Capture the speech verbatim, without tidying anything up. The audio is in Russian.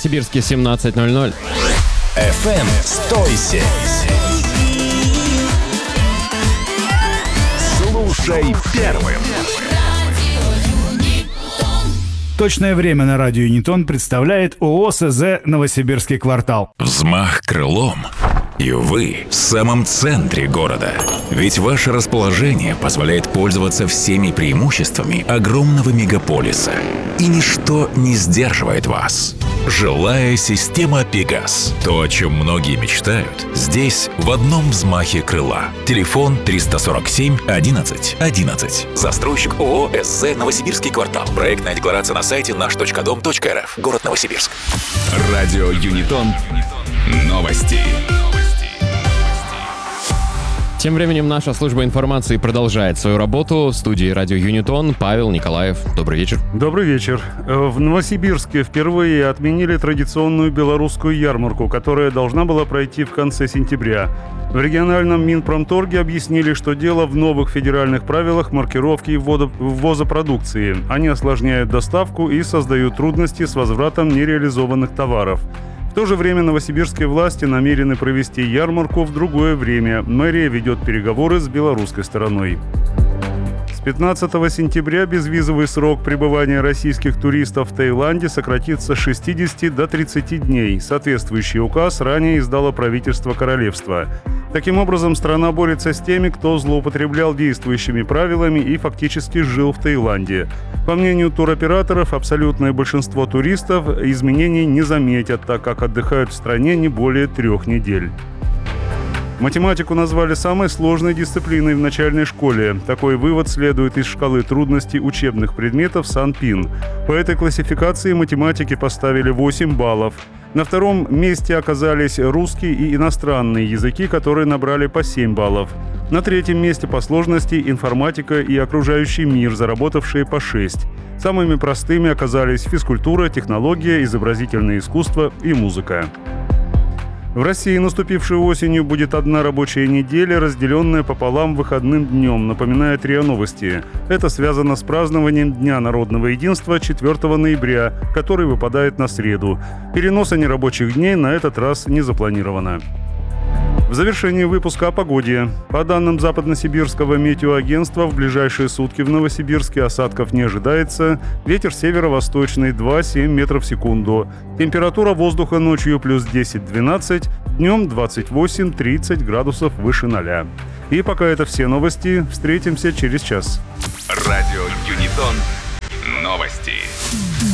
Новосибирске семнадцать ноль ноль. эф эм «Стойся». Слушай первым. Точное время на радио Юнитон представляет ООО СЗ «Новосибирский квартал». Взмах крылом, и вы в самом центре города. Ведь ваше расположение позволяет пользоваться всеми преимуществами огромного мегаполиса. И ничто не сдерживает вас. Жилая система «Пегас». То, о чем многие мечтают, здесь в одном взмахе крыла. Телефон триста сорок семь одиннадцать одиннадцать. Застройщик ООО СЗ «Новосибирский квартал». Проектная декларация на сайте наш точка дом точка эр эф. Город Новосибирск. Радио Юнитон. Новости. Тем временем наша служба информации продолжает свою работу. В студии радио Юнитон Павел Николаев. Добрый вечер. Добрый вечер. В Новосибирске впервые отменили традиционную белорусскую ярмарку, которая должна была пройти в конце сентября. В региональном Минпромторге объяснили, что дело в новых федеральных правилах маркировки и ввоза продукции. Они осложняют доставку и создают трудности с возвратом нереализованных товаров. В то же время новосибирские власти намерены провести ярмарку в другое время. Мэрия ведет переговоры с белорусской стороной. С пятнадцатого сентября безвизовый срок пребывания российских туристов в Таиланде сократится с шестидесяти до тридцати дней. Соответствующий указ ранее издало правительство королевства. Таким образом, страна борется с теми, кто злоупотреблял действующими правилами и фактически жил в Таиланде. По мнению туроператоров, абсолютное большинство туристов изменений не заметят, так как отдыхают в стране не более трех недель. Математику назвали самой сложной дисциплиной в начальной школе. Такой вывод следует из шкалы трудностей учебных предметов СанПин. По этой классификации математики поставили восемь баллов. На втором месте оказались русский и иностранные языки, которые набрали по семь баллов. На третьем месте по сложности информатика и окружающий мир, заработавшие по шесть. Самыми простыми оказались физкультура, технология, изобразительное искусство и музыка. В России наступившей осенью будет одна рабочая неделя, разделенная пополам выходным днем, напоминает РИА Новости. Это связано с празднованием Дня народного единства четвёртого ноября, который выпадает на среду. Переноса нерабочих дней на этот раз не запланировано. В завершении выпуска о погоде. По данным Западносибирского метеоагентства, в ближайшие сутки в Новосибирске осадков не ожидается. Ветер северо-восточный два-семь метров в секунду. Температура воздуха ночью плюс десять-двенадцать, днем двадцать восемь-тридцать градусов выше ноля. И пока это все новости. Встретимся через час. Радио Юнитон. Новости.